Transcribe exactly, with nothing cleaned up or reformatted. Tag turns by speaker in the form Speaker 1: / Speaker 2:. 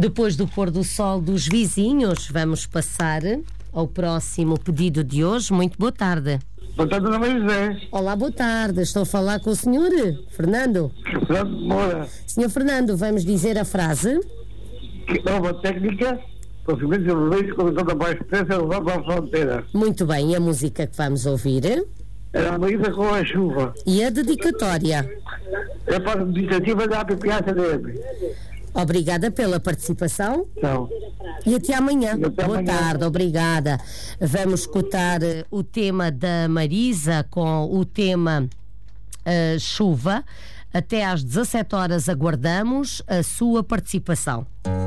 Speaker 1: Depois do pôr do sol dos vizinhos, vamos passar ao próximo pedido de hoje. Muito boa tarde.
Speaker 2: Boa tarde, Dona Maria José.
Speaker 1: Olá, boa tarde. Estou a falar com o senhor Fernando.
Speaker 2: Fernando Moura.
Speaker 1: senhor Fernando, vamos dizer a frase.
Speaker 2: Que nova técnica, procedimentos envolvidos com a da baixa potência levado à fronteira.
Speaker 1: Muito bem, e a música que vamos ouvir?
Speaker 2: Era a Maísa com a chuva.
Speaker 1: E a dedicatória?
Speaker 2: É para a iniciativa da A P P A C D M.
Speaker 1: Obrigada pela participação.
Speaker 2: Então,
Speaker 1: E até amanhã.
Speaker 2: E até
Speaker 1: Boa
Speaker 2: amanhã.
Speaker 1: tarde, obrigada. Vamos escutar eh, o tema da Marisa com o tema eh, chuva. Até às dezassete horas aguardamos a sua participação.